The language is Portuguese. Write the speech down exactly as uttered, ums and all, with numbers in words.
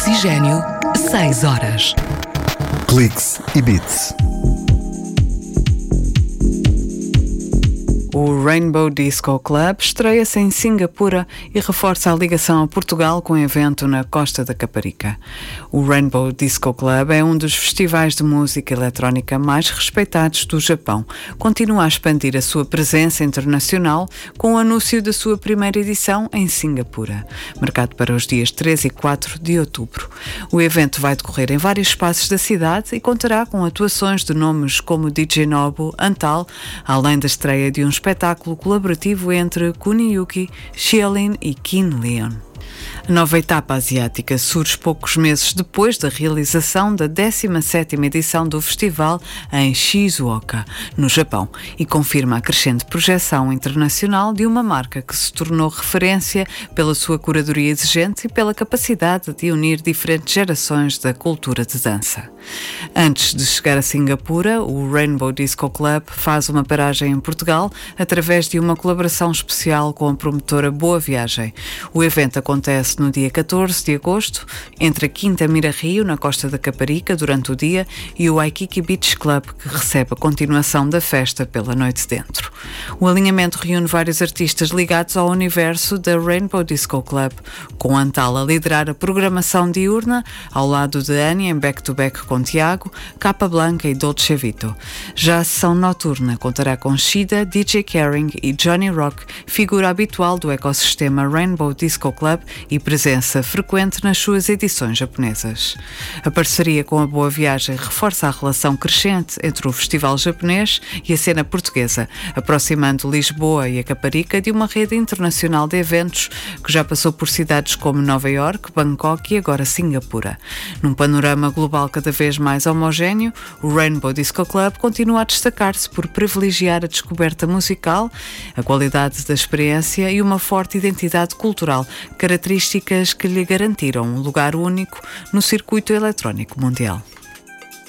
Oxigênio, seis horas. Cliques e Beats. O Rainbow Disco Club estreia-se em Singapura e reforça a ligação a Portugal com o evento na Costa da Caparica. O Rainbow Disco Club é um dos festivais de música eletrónica mais respeitados do Japão. Continua a expandir a sua presença internacional com o anúncio da sua primeira edição em Singapura, marcado para os dias três e quatro de outubro. O evento vai decorrer em vários espaços da cidade e contará com atuações de nomes como D J Nobu, Antal, além da estreia de um espetáculo colaborativo entre Kuniyuki, Xiaolin e Kin Leon. A nova etapa asiática surge poucos meses depois da realização da décima sétima edição do festival em Shizuoka, no Japão, e confirma a crescente projeção internacional de uma marca que se tornou referência pela sua curadoria exigente e pela capacidade de unir diferentes gerações da cultura de dança. Antes de chegar a Singapura, o Rainbow Disco Club faz uma paragem em Portugal através de uma colaboração especial com a promotora Boa Viagem. O evento acontece no dia catorze de agosto, entre a Quinta Mira Rio, na Costa da Caparica, durante o dia, e o Waikiki Beach Club, que recebe a continuação da festa pela noite dentro. O alinhamento reúne vários artistas ligados ao universo da Rainbow Disco Club, com Antal a liderar a programação diurna, ao lado de Annie em back-to-back com Tiago, Capa Blanca e Dolce Vito. Já a sessão noturna contará com Shida, D J Caring e Johnny Rock, figura habitual do ecossistema Rainbow Disco Club e presença frequente nas suas edições japonesas. A parceria com a Boa Viagem reforça a relação crescente entre o festival japonês e a cena portuguesa, aproximando Lisboa e a Caparica de uma rede internacional de eventos que já passou por cidades como Nova Iorque, Bangkok e agora Singapura. Num panorama global cada vez mais homogéneo, o Rainbow Disco Club continua a destacar-se por privilegiar a descoberta musical, a qualidade da experiência e uma forte identidade cultural, características que lhe garantiram um lugar único no circuito eletrónico mundial.